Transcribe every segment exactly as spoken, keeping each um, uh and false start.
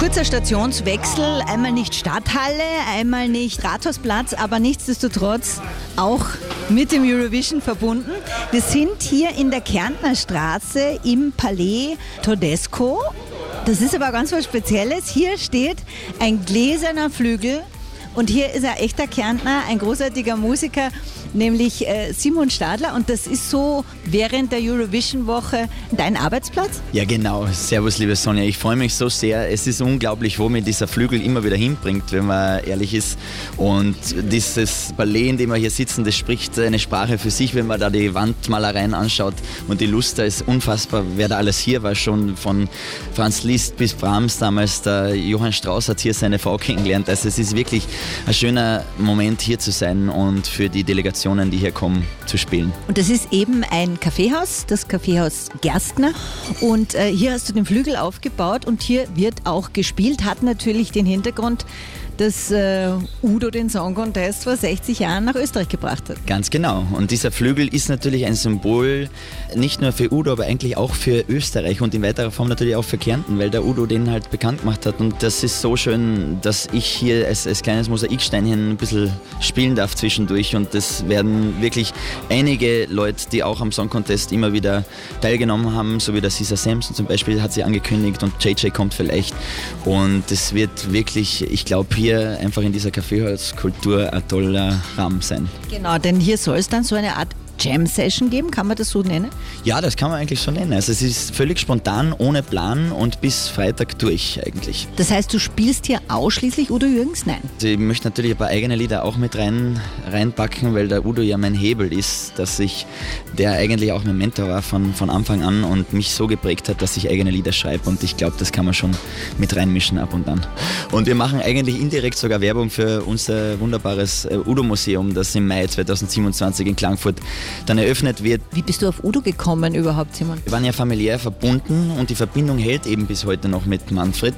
Kurzer Stationswechsel, einmal nicht Stadthalle, einmal nicht Rathausplatz, aber nichtsdestotrotz auch mit dem Eurovision verbunden. Wir sind hier in der Kärntner Straße im Palais Todesco. Das ist aber ganz was Spezielles. Hier steht ein gläserner Flügel und hier ist ein echter Kärntner, ein großartiger Musiker, nämlich äh, Simon Stadler, und das ist so während der Eurovision-Woche dein Arbeitsplatz? Ja genau, servus liebe Sonja, ich freue mich so sehr, es ist unglaublich, wo mir dieser Flügel immer wieder hinbringt, wenn man ehrlich ist, und dieses Palais, in dem wir hier sitzen, das spricht eine Sprache für sich, wenn man da die Wandmalereien anschaut, und die Lust da ist unfassbar, wer da alles hier war, schon von Franz Liszt bis Brahms damals, der Johann Strauss hat hier seine Frau kennengelernt, also es ist wirklich ein schöner Moment hier zu sein und für die Delegation, die hier kommen, zu spielen. Und das ist eben ein Kaffeehaus, das Kaffeehaus Gerstner. Und äh, hier hast du den Flügel aufgebaut und hier wird auch gespielt. Hat natürlich den Hintergrund, dass äh, Udo den Song Contest vor sechzig Jahren nach Österreich gebracht hat. Ganz genau. Und dieser Flügel ist natürlich ein Symbol, nicht nur für Udo, aber eigentlich auch für Österreich und in weiterer Form natürlich auch für Kärnten, weil der Udo den halt bekannt gemacht hat. Und das ist so schön, dass ich hier als, als kleines Mosaiksteinchen ein bisschen spielen darf zwischendurch. Und das werden wirklich einige Leute, die auch am Song Contest immer wieder teilgenommen haben, so wie der Cesar Sampson zum Beispiel, hat sie angekündigt, und J J kommt vielleicht. Und es wird wirklich, ich glaube, hier einfach in dieser Kaffeehauskultur ein toller Rahmen sein. Genau, denn hier soll es dann so eine Art Jam-Session geben, kann man das so nennen? Ja, das kann man eigentlich so nennen. Also es ist völlig spontan, ohne Plan und bis Freitag durch eigentlich. Das heißt, du spielst hier ausschließlich Udo Jürgens? Nein. Also ich möchte natürlich ein paar eigene Lieder auch mit rein, reinpacken, weil der Udo ja mein Hebel ist, dass ich, der eigentlich auch mein Mentor war von, von Anfang an und mich so geprägt hat, dass ich eigene Lieder schreibe, und ich glaube, das kann man schon mit reinmischen ab und an. Und wir machen eigentlich indirekt sogar Werbung für unser wunderbares Udo-Museum, das im Mai zweitausendsiebenundzwanzig in Klagenfurt dann eröffnet wird. Wie bist du auf Udo gekommen überhaupt, Simon? Wir waren ja familiär verbunden und die Verbindung hält eben bis heute noch mit Manfred.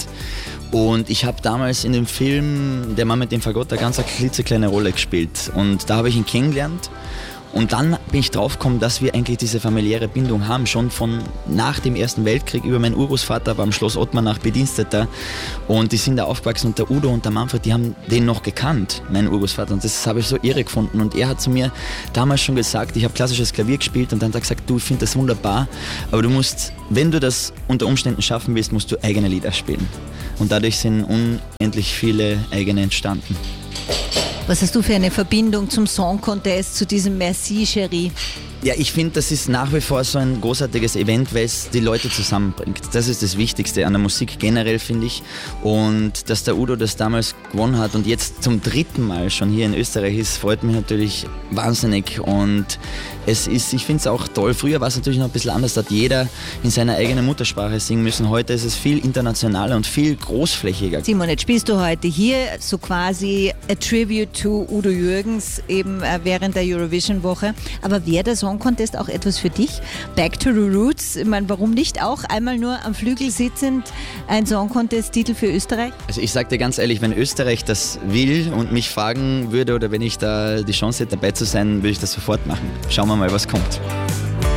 Und ich habe damals in dem Film Der Mann mit dem Fagott eine ganz klitzekleine Rolle gespielt. Und da habe ich ihn kennengelernt. Und dann bin ich draufgekommen, dass wir eigentlich diese familiäre Bindung haben, schon von nach dem Ersten Weltkrieg über meinen Urgroßvater beim Schloss Ottmannach Bediensteter. Und die sind da aufgewachsen, und der Udo und der Manfred, die haben den noch gekannt, meinen Urgroßvater. Und das habe ich so irre gefunden. Und er hat zu mir damals schon gesagt, ich habe klassisches Klavier gespielt, und dann hat er gesagt, du, ich finde das wunderbar, aber du musst, wenn du das unter Umständen schaffen willst, musst du eigene Lieder spielen. Und dadurch sind unendlich viele eigene entstanden. Was hast du für eine Verbindung zum Song Contest, zu diesem Merci, Chérie? Ja, ich finde, das ist nach wie vor so ein großartiges Event, weil es die Leute zusammenbringt. Das ist das Wichtigste an der Musik generell, finde ich. Und dass der Udo das damals gewonnen hat und jetzt zum dritten Mal schon hier in Österreich ist, freut mich natürlich wahnsinnig. Und es ist, ich finde es auch toll. Früher war es natürlich noch ein bisschen anders, da hat jeder in seiner eigenen Muttersprache singen müssen. Heute ist es viel internationaler und viel großflächiger. Simon, jetzt spielst du heute hier so quasi a tribute to Udo Jürgens, eben während der Eurovision-Woche. Aber wäre der Song Contest auch etwas für dich? Back to the Roots, ich meine, warum nicht auch einmal nur am Flügel sitzend ein Song Contest-Titel für Österreich? Also ich sage dir ganz ehrlich, wenn Österreich das will und mich fragen würde, oder wenn ich da die Chance hätte, dabei zu sein, würde ich das sofort machen. Schauen wir mal, was kommt.